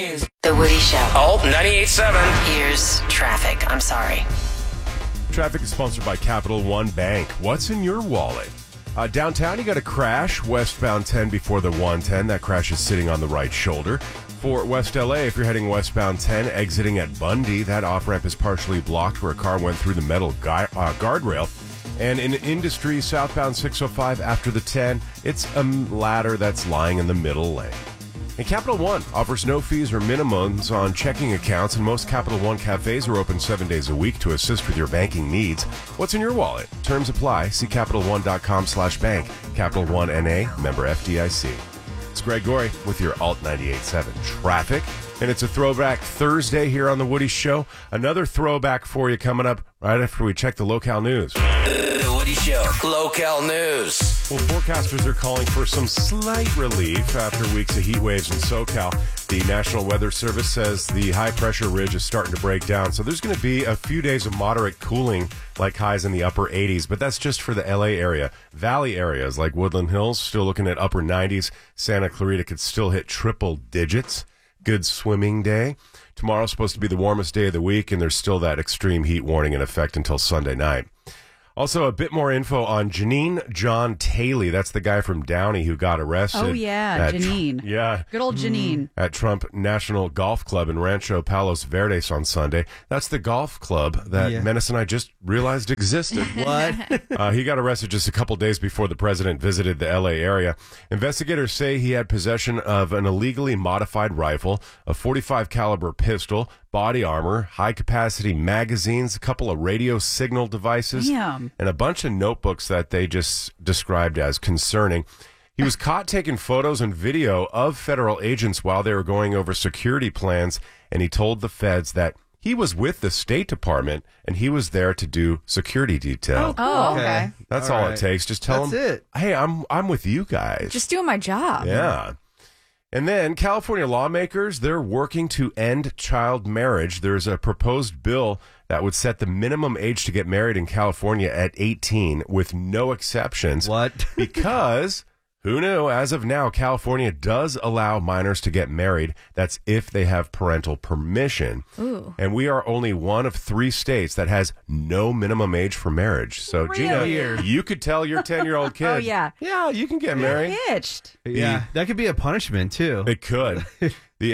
The Woody Show. Alt 98.7. Here's traffic. I'm sorry. Traffic is sponsored by Capital One Bank. What's in your wallet? Downtown, you got a crash. Westbound 10 before the 110. That crash is sitting on the right shoulder. For West LA, if you're heading westbound 10, exiting at Bundy, that off-ramp is partially blocked where a car went through the metal guardrail. And in Industry, southbound 605 after the 10, it's a ladder that's lying in the middle lane. And Capital One offers no fees or minimums on checking accounts, and most Capital One cafes are open 7 days a week to assist with your banking needs. What's in your wallet? Terms apply. See CapitalOne.com/bank. Capital One N.A., member FDIC. It's Greg Gorey with your Alt 98.7 traffic. And it's a Throwback Thursday here on The Woody Show. Another throwback for you coming up right after we check the locale news. The Woody Show. Local news. Well, forecasters are calling for some slight relief after weeks of heat waves in SoCal. The National Weather Service says the high-pressure ridge is starting to break down. So there's going to be a few days of moderate cooling, like highs in the upper 80s. But that's just for the L.A. area. Valley areas like Woodland Hills still looking at upper 90s. Santa Clarita could still hit triple digits. Good swimming day. Tomorrow's supposed to be the warmest day of the week, and there's still that extreme heat warning in effect until Sunday night. Also, a bit more info on Janine John Taylor. That's the guy from Downey who got arrested. Oh, yeah, Janine. Yeah. Good old Janine. At Trump National Golf Club in Rancho Palos Verdes on Sunday. That's the golf club that Menace and I just realized existed. What? He got arrested just a couple days before the president visited the L.A. area. Investigators say he had possession of an illegally modified rifle, a .45 caliber pistol, body armor, high-capacity magazines, a couple of radio signal devices, Damn. and a bunch of notebooks that they just described as concerning. He was caught taking photos and video of federal agents while they were going over security plans, and he told the feds that he was with the State Department, and he was there to do security detail. Oh, okay. That's all it takes. Just tell That's them, it. hey, I'm with you guys. Just doing my job. Yeah. And then California lawmakers, they're working to end child marriage. There's a proposed bill that would set the minimum age to get married in California at 18 with no exceptions. What? Because, who knew, as of now, California does allow minors to get married. That's if they have parental permission. Ooh. And we are only one of 3 states that has no minimum age for marriage. So, Gina, Really? you could tell your 10-year-old kid, Oh, yeah. yeah, you can get married. Hitched. Yeah, that could be a punishment, too. It could. The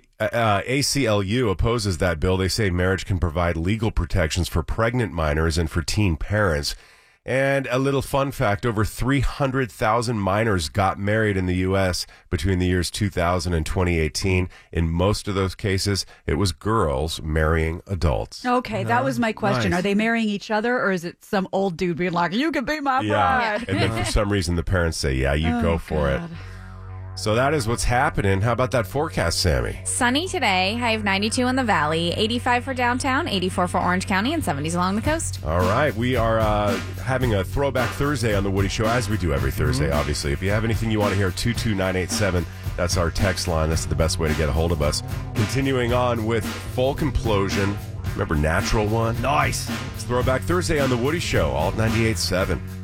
ACLU opposes that bill. They say marriage can provide legal protections for pregnant minors and for teen parents. And a little fun fact, over 300,000 minors got married in the U.S. between the years 2000 and 2018. In most of those cases, it was girls marrying adults. Okay, that was my question. Nice. Are they marrying each other, or is it some old dude being like, you can be my Yeah. bride? And then for some reason, the parents say, yeah, you go for it. So that is what's happening. How about that forecast, Sammy? Sunny today, high of 92 in the valley, 85 for downtown, 84 for Orange County, and 70s along the coast. All right. We are having a Throwback Thursday on The Woody Show, as we do every Thursday, obviously. If you have anything you want to hear, 22987, that's our text line. That's the best way to get a hold of us. Continuing on with Folk Implosion. Remember Natural One? Nice. It's Throwback Thursday on The Woody Show, Alt 98.7.